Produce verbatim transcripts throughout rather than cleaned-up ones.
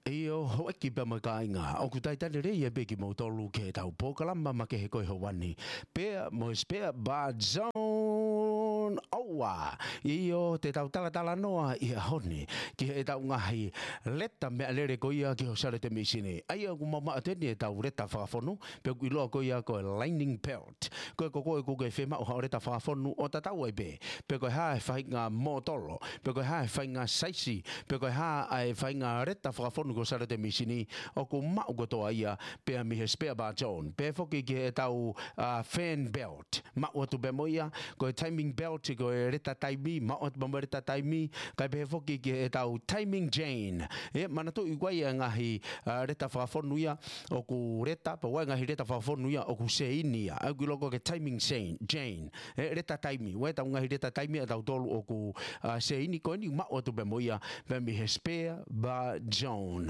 Io ho ki pa makainga o ku taitani re ia beki mo tolu ke tau pokalama ma ke he koi hawani pe mo spare ba zone aua io te tau tala tala noa i honi ki he tau ngahi leta me alere koia ki ho sare te misini ai ku mama ateni e tau reta whakafonu pe ku iloa koia ko lightning belt ko ko ko ko ke fema o reta whakafonu o ta tau e be pe ko ha whainga motolo pe ko ha whainga saisi pe ko ha ai whainga reta whakafonu ko sare te misini o ku mau ko toa ia pe mi he spare bar zone pe foki ki e tau uh, fan belt mau atu be moia ko timing belt ko reta taimi mau atu be reta taimi ka pe foki ki e tau timing chain e mana to i kwai ngahi uh, reta whakafonu ia o ku reta pa wai ngahi reta whakafonu ia o ku seini ia au ki loko ke timing chain chain e reta taimi wai tau ngahi reta taimi tau tolu o ku uh, seini ko ni mau atu be moia pe mi he spare bar zone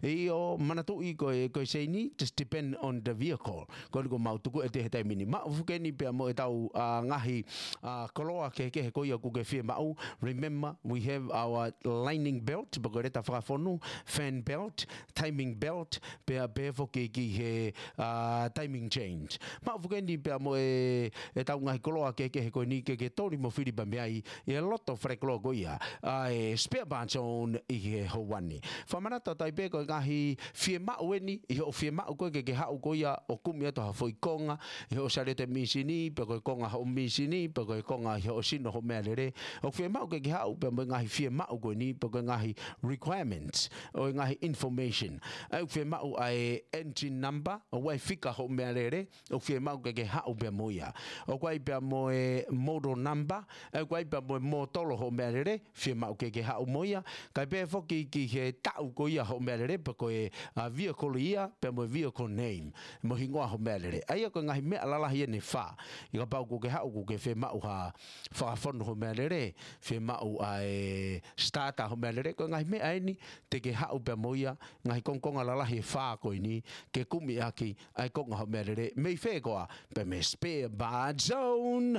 io mana to i ko ko seini just depend on the vehicle ko ko mau tu ko e te he taimi ni mau fukeni pe mo e tau uh, ngahi uh, koloa ke ke ko ia ku ke fie mau remember we have our lightning belt but reta whakafonu fan belt timing belt pe pe foki ki he uh, timing change mau fukeni pe mo e e tau ngahi koloa ke ke ko ni ke ke tori mo firi ba mai e lot of freklo ko ia ai spare bar zone i he howani famanata tai pe ko ngahi fie mau eni i ho fie mau ko ke ke hau ko ia o kumi ato ha foi konga i ho sare te misini pe ko konga ho misini pe ko konga i ho sino ho melere o fie mau ke ke hau pe mo ngahi fie mau ko ni pe ko ngahi requirements o ngahi information au fie mau ai engine number o wai fika ho melere o fie mau ke ke hau pe mo ia o kwai pe mo e model number au kwai pe mo motolo ho melere fie mau ke ke hau mo ia ka pe foki ki he tau ko ia ho melere pe ko e uh, vehicle ia pe mo vehicle name mo hingoa ho melere ai ko ngahi me alala hi ne fa i ka pau ko ke hau ko ke fe mau ha fa fon ho melere fe mau ai starta ho melere ko ngahi me ai ni te ke hau pe mo ia ngahi kongkonga lala hi fa ko ni ke kumi aki ai ko ngaho melere me fe ko pe me spare bar zone.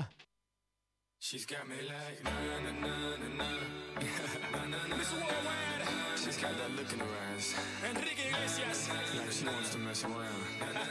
She's got me like na na na na na na na na. She's got that look in her eyes. Enrique Iglesias. Like she wants to mess around.